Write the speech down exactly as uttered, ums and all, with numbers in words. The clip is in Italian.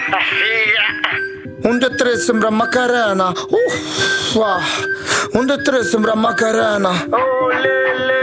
Un, due, tre sembra Macarena. Uff, un, due, tre sembra Macarena. Oh, le, le.